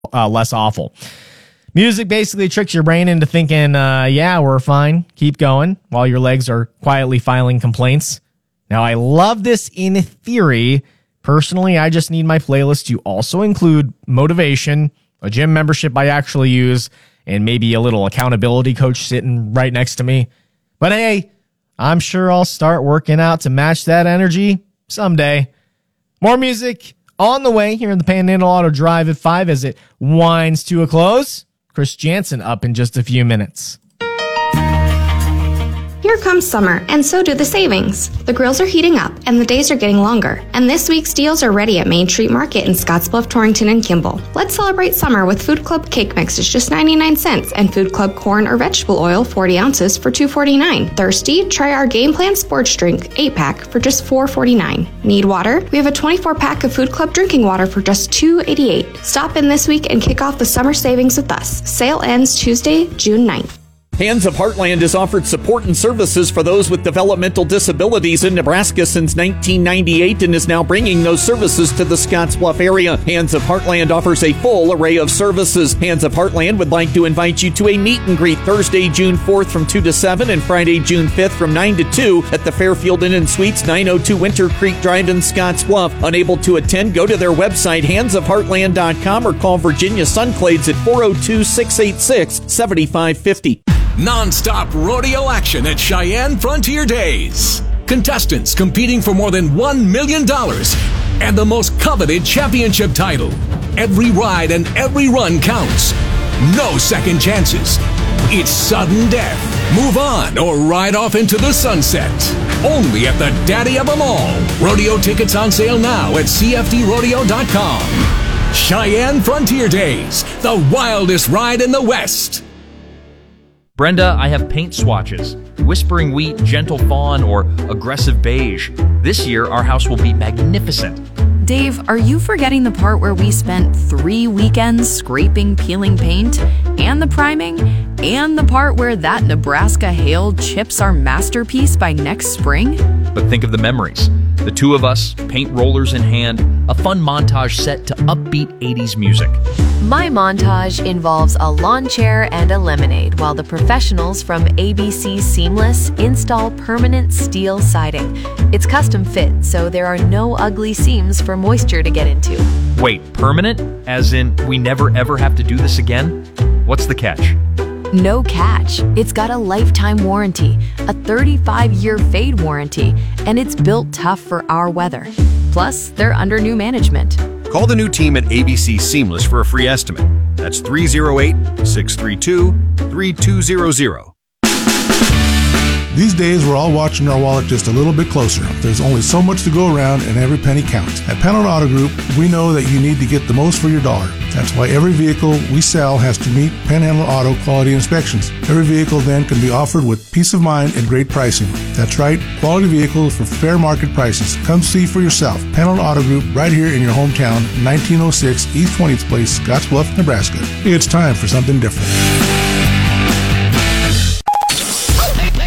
less awful. Music basically tricks your brain into thinking, yeah, we're fine, keep going, while your legs are quietly filing complaints. Now, I love this in theory. Personally, I just need my playlist to also include motivation, a gym membership I actually use, and maybe a little accountability coach sitting right next to me. But hey, I'm sure I'll start working out to match that energy someday. More music on the way here in the Panhandle Auto Drive at 5 as it winds to a close. Chris Jansen up in just a few minutes. Here comes summer, and so do the savings. The grills are heating up, and the days are getting longer. And this week's deals are ready at Main Street Market in Scottsbluff, Torrington, and Kimball. Let's celebrate summer with Food Club cake mixes, just 99 cents, and Food Club corn or vegetable oil, 40 ounces, for $2.49. Thirsty? Try our Game Plan sports drink, 8-pack, for just $4.49. Need water? We have a 24-pack of Food Club drinking water for just $2.88. Stop in this week and kick off the summer savings with us. Sale ends Tuesday, June 9th. Hands of Heartland has offered support and services for those with developmental disabilities in Nebraska since 1998 and is now bringing those services to the Scottsbluff area. Hands of Heartland offers a full array of services. Hands of Heartland would like to invite you to a meet and greet Thursday, June 4th from 2 to 7 and Friday, June 5th from 9 to 2 at the Fairfield Inn & Suites, 902 Winter Creek Drive in Scottsbluff. Unable to attend, go to their website, handsofheartland.com, or call Virginia Sunclades at 402-686-7550. Non-stop rodeo action at Cheyenne Frontier Days. Contestants competing for more than $1 million and the most coveted championship title. Every ride and every run counts. No second chances. It's sudden death. Move on or ride off into the sunset. Only at the daddy of them all. Rodeo tickets on sale now at cfdrodeo.com. Cheyenne Frontier Days, the wildest ride in the West. Brenda, I have paint swatches. Whispering Wheat, Gentle Fawn, or Aggressive Beige. This year, our house will be magnificent. Dave, are you forgetting the part where we spent 3 weekends scraping, peeling paint, and the priming, and the part where that Nebraska hail chips our masterpiece by next spring? But think of the memories. The two of us, paint rollers in hand, a fun montage set to upbeat 80s music. My montage involves a lawn chair and a lemonade while the professionals from ABC Seamless install permanent steel siding. It's custom fit, so there are no ugly seams for moisture to get into. Wait, permanent? As in, we never ever have to do this again? What's the catch? No catch. It's got a lifetime warranty, a 35-year fade warranty, and it's built tough for our weather. Plus, they're under new management. Call the new team at ABC Seamless for a free estimate. That's 308-632-3200. These days, we're all watching our wallet just a little bit closer. There's only so much to go around, and every penny counts. At Panhandle Auto Group, we know that you need to get the most for your dollar. That's why every vehicle we sell has to meet Panhandle Auto quality inspections. Every vehicle then can be offered with peace of mind and great pricing. That's right, quality vehicles for fair market prices. Come see for yourself. Panhandle Auto Group, right here in your hometown, 1906 East 20th Place, Scottsbluff, Nebraska. It's time for something different.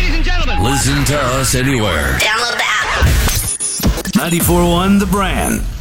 Listen to us anywhere. Download the app. 94.1 The Brand.